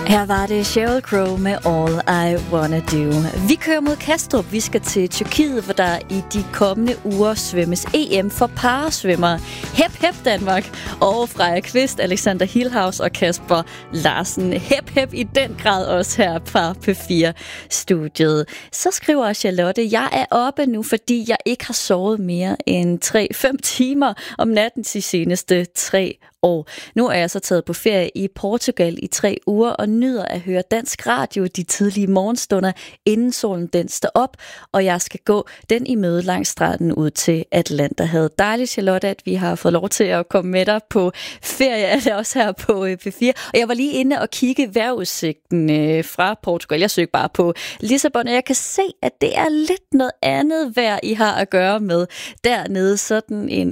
Her var det Sheryl Crow med All I Wanna Do. Vi kører mod Kastrup. Vi skal til Tyrkiet, hvor der i de kommende uger svømmes EM for parasvømmere. Hep, hep Danmark. Og Freja Kvist, Alexander Hilhaus og Kasper Larsen. Hep, hep i den grad også her fra P4-studiet. Så skriver Charlotte, jeg er oppe nu, fordi jeg ikke har sovet mere end 3-5 timer om natten de seneste 3 år. Nu er jeg så taget på ferie i Portugal i 3 uger og nyder at høre dansk radio de tidlige morgenstunder, inden solen den står op, og jeg skal gå den i møde langs stranden ud til Atlanterhavet. Dejligt, Charlotte, at vi har fået lov til at komme med dig på ferie, er det også her på P4. Og jeg var lige inde og kigge vejrudsigten fra Portugal. Jeg søgte bare på Lissabon, og jeg kan se, at det er lidt noget andet vejr, I har at gøre med dernede, sådan en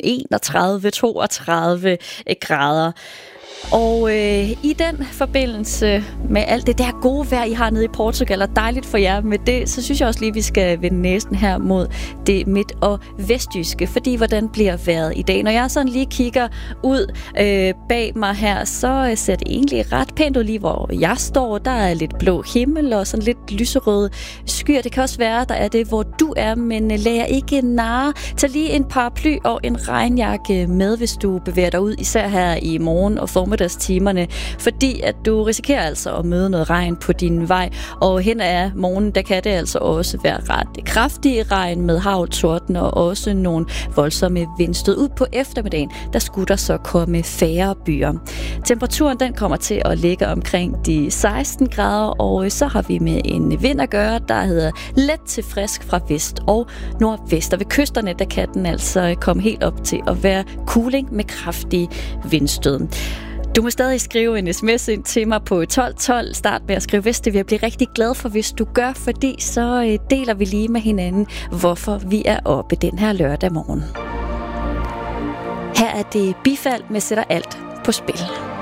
31-32 grader. Og i den forbindelse med alt det der gode vejr, I har nede i Portugal, og dejligt for jer med det, så synes jeg også lige, vi skal vende næsen her mod det midt- og vestjyske, fordi hvordan bliver vejret i dag? Når jeg sådan lige kigger ud bag mig her, så ser det egentlig ret pænt ud lige, hvor jeg står. Der er lidt blå himmel og sådan lidt lyserøde skyer. Det kan også være, der er det, hvor du er, men lad jer ikke narre. Tag lige en paraply og en regnjakke med, hvis du bevæger dig ud, især her i morgen og formiddagstimerne, fordi at du risikerer altså at møde noget regn på din vej, og hen ad morgenen, der kan det altså også være ret kraftig regn med hagl, torden og også nogle voldsomme vindstød. Ud på eftermiddagen, der skulle der så komme færre byer. Temperaturen, den kommer til at ligge omkring de 16 grader, og så har vi med en vind at gøre, der hedder let til frisk fra vest og nordvest. Og ved kysterne, der kan den altså komme helt op til at være cooling med kraftig vindstød. Du må stadig skrive en sms ind til mig på 1212. Start med at skrive, hvis det vil jeg blive rigtig glad for, hvis du gør, fordi så deler vi lige med hinanden, hvorfor vi er oppe den her lørdag morgen. Her er det Bifald med Sætter alt på spil.